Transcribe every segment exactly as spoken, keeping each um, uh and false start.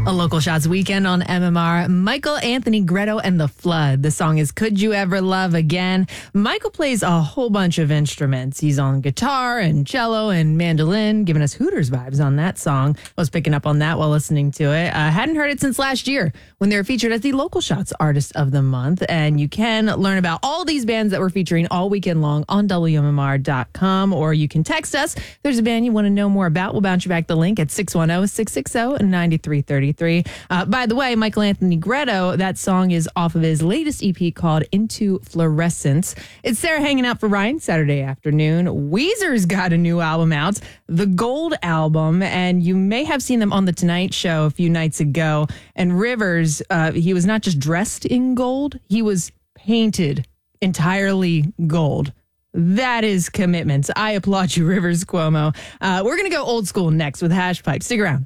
A Local Shots weekend on M M R. Michael Anthony Gretto and the Flood. The song is Could You Ever Love Again? Michael plays a whole bunch of instruments. He's on guitar and cello and mandolin, giving us Hooters vibes on that song. I was picking up on that while listening to it. I hadn't heard it since last year when they were featured as the Local Shots Artist of the Month. And you can learn about all these bands that we're featuring all weekend long on W M M R dot com, or you can text us. If there's a band you want to know more about, we'll bounce you back the link at six one zero, six six zero, nine three three three. Uh, by the way, Michael Anthony Gretto, that song is off of his latest E P called Into Fluorescence. It's Sarah hanging out for Ryan Saturday afternoon. Weezer's got a new album out, the Gold Album, and you may have seen them on The Tonight Show a few nights ago. And Rivers, uh, he was not just dressed in gold, he was painted entirely gold. That is commitment. I applaud you, Rivers Cuomo. Uh, we're going to go old school next with Hash Pipe. Stick around.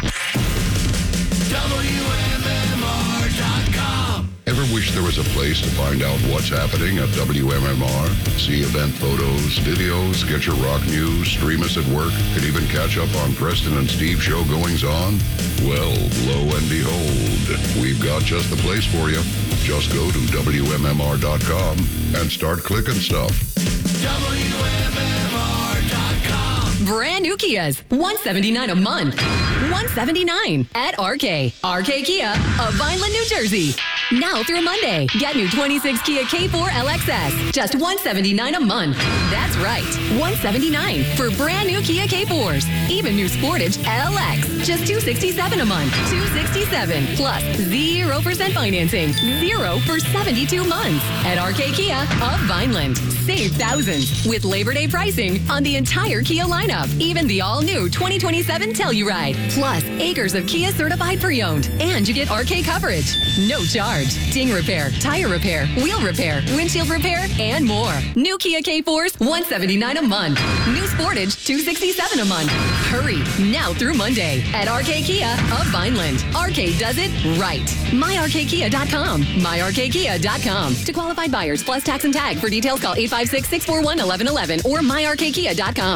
W M M R dot com. Ever wish there was a place to find out what's happening at W M M R? See event photos, videos, get your rock news, stream us at work, and even catch up on Preston and Steve show goings on? Well, lo and behold, we've got just the place for you. Just go to W M M R dot com and start clicking stuff. W M M R dot com. Brand new Kias, one hundred seventy-nine dollars a month. one hundred seventy-nine dollars at R K. R K Kia of Vineland, New Jersey. Now through Monday, get new twenty-six Kia K four L X S, just one hundred seventy-nine dollars a month. That's right, one hundred seventy-nine dollars for brand new Kia K fours. Even new Sportage L X, just two hundred sixty-seven dollars a month. two hundred sixty-seven dollars plus zero percent financing, zero for seventy-two months. At R K Kia of Vineland, save thousands with Labor Day pricing on the entire Kia lineup. Even the all-new twenty twenty-seven Telluride, plus acres of Kia certified pre-owned, and you get R K coverage, no charge. Ding repair, tire repair, wheel repair, windshield repair, and more. New Kia K fours, one hundred seventy-nine dollars a month. New Sportage, two hundred sixty-seven dollars a month. Hurry, now through Monday at R K Kia of Vineland. R K does it right. my R K Kia dot com. my R K Kia dot com. To qualified buyers, plus tax and tag. For details, call eight five six, six four one, one one one one or my R K Kia dot com.